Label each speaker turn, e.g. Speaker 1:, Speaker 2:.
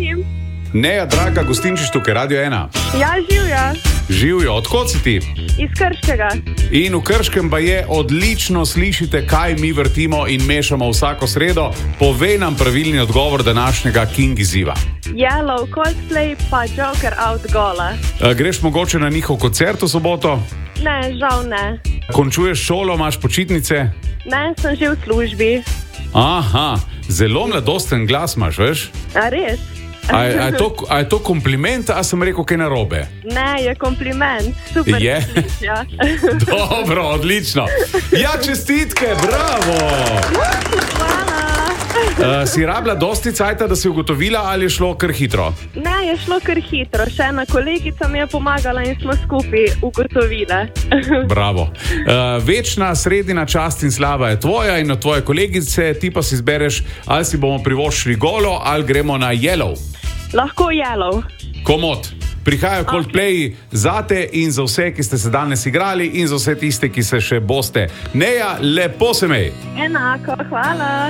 Speaker 1: Tim.
Speaker 2: Neja, draga, gostinčiš tukaj, Radio 1.
Speaker 1: Ja, živja.
Speaker 2: Živijo, odkot si ti?
Speaker 1: Iz Krškega.
Speaker 2: In v Krškem pa je odlično slišite, kaj mi vrtimo in mešamo vsako sredo. Povej nam pravilni odgovor današnjega King izziva.
Speaker 1: Yellow, Coldplay pa Joker out gola.
Speaker 2: Greš mogoče na njihov koncert v soboto?
Speaker 1: Ne, žal ne.
Speaker 2: Končuješ šolo, imaš počitnice?
Speaker 1: Ne, sem že v službi.
Speaker 2: Aha, zelo mladosten glas imaš, veš?
Speaker 1: A res?
Speaker 2: A je to kompliment, a sem rekel kaj narobe?
Speaker 1: Ne, je kompliment. Super.
Speaker 2: Je?
Speaker 1: Ja.
Speaker 2: Dobro, odlično. Ja, čestitke, bravo!
Speaker 1: Hvala.
Speaker 2: Si rabila dosti cajta, da si ugotovila, ali je šlo kar hitro?
Speaker 1: Ne, je šlo kar hitro. Še ena kolegica mi je pomagala in smo skupaj ugotovile.
Speaker 2: Bravo. Večna sredina čast in slava je tvoja in od tvoje kolegice, ti pa si izbereš, ali si bomo privoščili golo, ali gremo na Yellow.
Speaker 1: Lahko Yellow.
Speaker 2: Komot. Prihajajo Coldplay zate in za vse, ki ste se danes igrali in za vse tiste, ki se še boste. Neja, lepo se mej.
Speaker 1: Enako, hvala.